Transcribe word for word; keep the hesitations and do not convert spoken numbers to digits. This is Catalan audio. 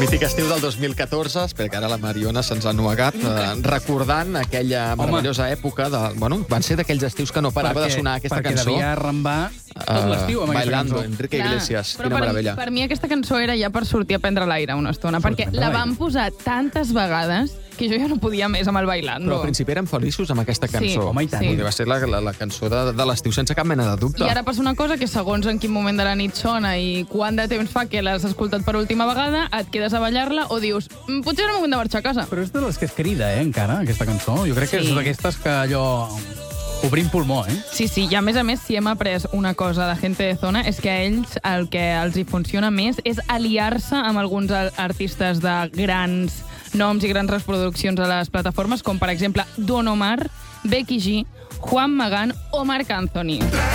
Mític estiu del dos mil catorze, espera que ara la Mariona se'ns ha nuegat, eh, recordant aquella meravellosa època de... Bueno, van ser d'aquells estius que no parava perquè, de sonar aquesta perquè cançó. Perquè devia arrambar tot l'estiu amb aquesta Bailando, cançó. Enrique Clar, Iglesias, però quina per, meravella. Per mi aquesta cançó era ja per sortir a prendre l'aire una estona, perquè prendre la l'aire. van posar tantes vegades que jo ja no podia més amb el Bailando. Però al principi érem feliços amb aquesta cançó. Sí, home, i tant. sí. Perquè va ser la, la, la cançó de, de l'estiu sense cap mena de dubte. I ara passa una cosa que segons en quin moment de la nit sona i quant de temps fa que l'has escoltat per última vegada, et quedes a ballar-la o dius, "Mm, potser era moment de marxar a casa. Però és de les que es crida, eh, encara, aquesta cançó. Jo crec que Sí. és d'aquestes que allò... Obrint pulmó, eh? Sí, sí, i a més a més, si hem après una cosa de Gente de Zona, és que a ells el que els hi funciona més és aliar-se amb alguns al- artistes de grans noms i grans reproduccions a les plataformes, com per exemple Don Omar, Becky G, Juan Magán o Marc Anthony.